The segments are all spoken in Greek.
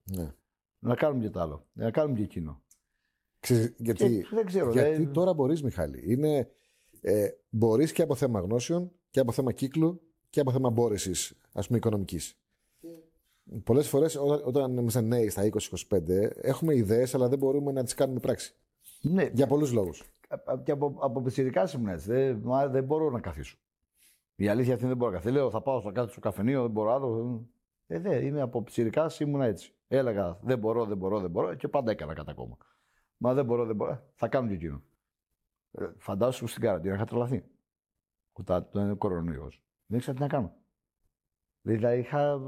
Ναι. Να κάνουμε και το άλλο. Να κάνουμε και εκείνο. Γιατί, δεν ξέρω. Γιατί τώρα μπορείς, Μιχάλη. Μπορείς και από θέμα γνώσεων και από θέμα κύκλου και από θέμα μπόρεσης, ας πούμε, οικονομικής. Πολλές φορές όταν είμαστε νέοι στα 20-25 έχουμε ιδέες αλλά δεν μπορούμε να τις κάνουμε πράξη. Ναι. Για πολλούς λόγους. Και από πιτσιρικάς ήμουν έτσι. Δεν μπορώ να καθίσω. Η αλήθεια αυτή δεν μπορώ να καθίσω. Λέω θα πάω στο κάτω στο καφενείο, δεν μπορώ άλλο. Είμαι από πιτσιρικάς ήμουν έτσι. Έλεγα δεν μπορώ και πάντα έκανα κατά κόμμα. Μα δεν μπορώ. Θα κάνω και εκείνο. Φαντάσου στην καραντίνα είχα τρελαθεί. Όταν κορονοϊός. Δεν ήξερα τι να κάνω. Δηλαδή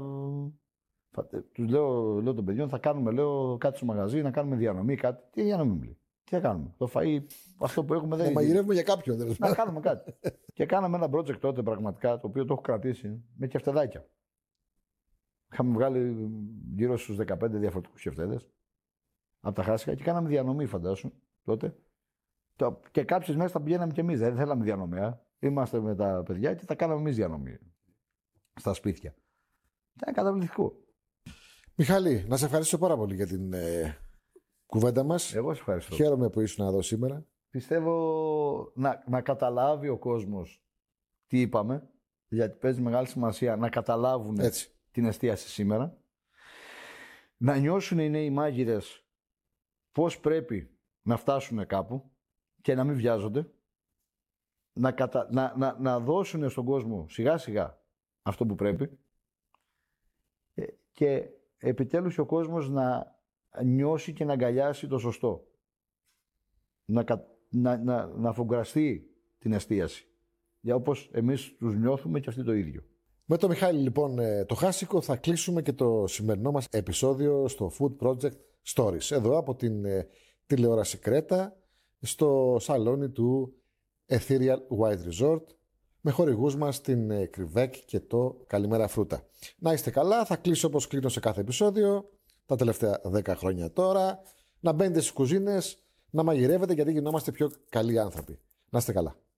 τους λέω των παιδιών θα κάνουμε κάτι στο μαγαζί, να κάνουμε διανομή, κάτι. Τι διανομή μου λέει. Τι θα κάνουμε. Το φαΐ, αυτό που έχουμε δεν είναι. Να μαγειρεύουμε για κάποιον. Να κάνουμε κάτι. Και κάναμε ένα project τότε πραγματικά, το οποίο το έχω κρατήσει με κεφτεδάκια. Είχαμε βγάλει γύρω στους 15 διαφορετικούς κεφτέδες από τα χάσικα και κάναμε διανομή, φαντάσου τότε. Και κάποιες μέρες θα πηγαίναμε κι εμείς. Δεν θέλαμε διανομέα. Είμαστε με τα παιδιά και θα κάναμε εμείς διανομή στα σπίτια. Ήταν καταπληκτικό. Μιχάλη, να σε ευχαριστήσω πάρα πολύ για την κουβέντα μας. Εγώ σε ευχαριστώ. Χαίρομαι που ήσουν εδώ σήμερα. Πιστεύω να καταλάβει ο κόσμος τι είπαμε, γιατί παίζει μεγάλη σημασία να καταλάβουν την εστίαση σήμερα. Να νιώσουν οι νέοι μάγειρες πώς πρέπει να φτάσουν κάπου και να μην βιάζονται. Να δώσουν στον κόσμο σιγά σιγά αυτό που πρέπει και επιτέλους ο κόσμος να νιώσει και να αγκαλιάσει το σωστό. Να αφογκραστεί την εστίαση. Για όπως εμείς τους νιώθουμε και αυτοί το ίδιο. Με τον Μιχάλη λοιπόν το Χάσικο θα κλείσουμε και το σημερινό μας επεισόδιο στο Food Project Stories. Εδώ από την τηλεόραση Κρέτα στο σαλόνι του Ethereal White Resort με χορηγούς μας την Κρυβέκ και το Καλημέρα Φρούτα. Να είστε καλά, θα κλείσω όπως κλείνω σε κάθε επεισόδιο τα τελευταία 10 χρόνια τώρα. Να μπαίνετε στις κουζίνες, να μαγειρεύετε γιατί γινόμαστε πιο καλοί άνθρωποι. Να είστε καλά.